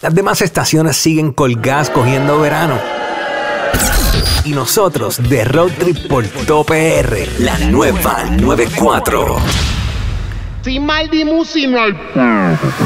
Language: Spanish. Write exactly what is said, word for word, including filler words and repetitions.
Las demás estaciones siguen colgadas cogiendo verano. Y nosotros de Road Trip por todo P R, la nueva noventa y cuatro. Sin mal de música.